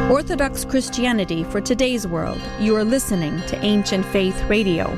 Orthodox Christianity for today's world. You are listening to Ancient Faith Radio.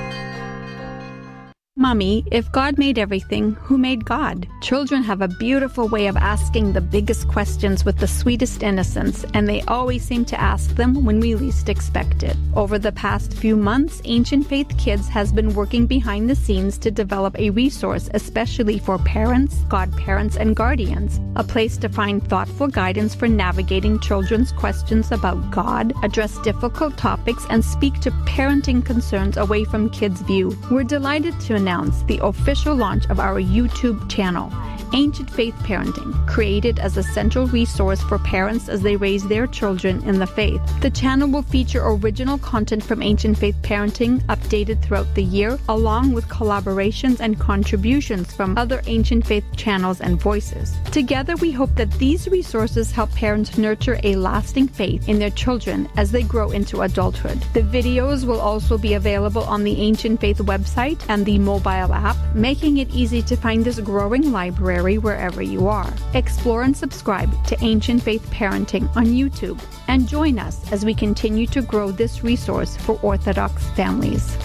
Mommy, if God made everything, who made God? Children have a beautiful way of asking the biggest questions with the sweetest innocence, and they always seem to ask them when we least expect it. Over the past few months, Ancient Faith Kids has been working behind the scenes to develop a resource especially for parents, godparents, and guardians, a place to find thoughtful guidance for navigating children's questions about God, address difficult topics, and speak to parenting concerns away from kids' view. We're delighted to announce the official launch of our YouTube channel, Ancient Faith Parenting, created as a central resource for parents as they raise their children in the faith. The channel will feature original content from Ancient Faith Parenting updated throughout the year, along with collaborations and contributions from other Ancient Faith channels and voices. Together, we hope that these resources help parents nurture a lasting faith in their children as they grow into adulthood. The videos will also be available on the Ancient Faith website and the mobile app, making it easy to find this growing library wherever you are. Explore and subscribe to Ancient Faith Parenting on YouTube and join us as we continue to grow this resource for Orthodox families.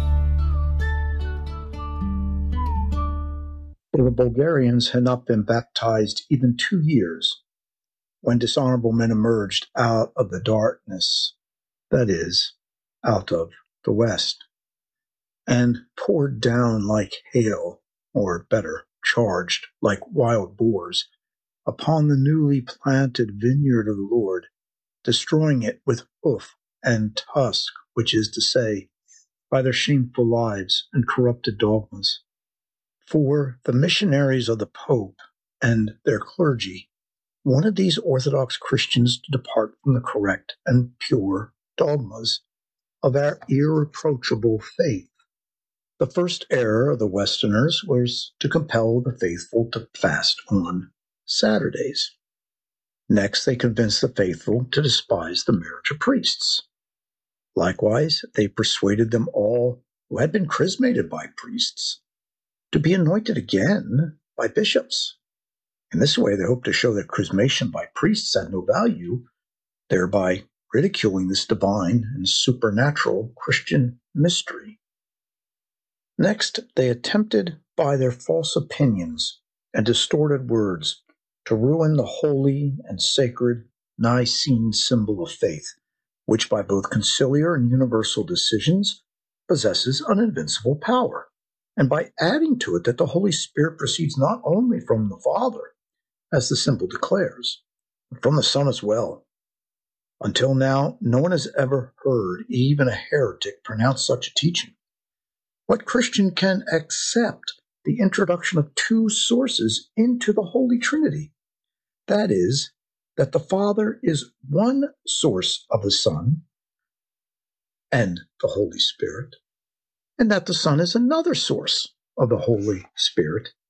For the Bulgarians had not been baptized even 2 years when dishonorable men emerged out of the darkness, that is, out of the West, and poured down like hail, or better, charged like wild boars, upon the newly planted vineyard of the Lord, destroying it with hoof and tusk, which is to say, by their shameful lives and corrupted dogmas. For the missionaries of the Pope and their clergy wanted these Orthodox Christians to depart from the correct and pure dogmas of our irreproachable faith. The first error of the Westerners was to compel the faithful to fast on Saturdays. Next, they convinced the faithful to despise the marriage of priests. Likewise, they persuaded them all who had been chrismated by priests to be anointed again by bishops. In this way, they hoped to show that chrismation by priests had no value, thereby ridiculing this divine and supernatural Christian mystery. Next, they attempted by their false opinions and distorted words to ruin the holy and sacred Nicene symbol of faith, which by both conciliar and universal decisions possesses an invincible power, and by adding to it that the Holy Spirit proceeds not only from the Father, as the symbol declares, but from the Son as well. Until now, no one has ever heard even a heretic pronounce such a teaching. What Christian can accept the introduction of two sources into the Holy Trinity? That is, that the Father is one source of the Son and the Holy Spirit, and that the Son is another source of the Holy Spirit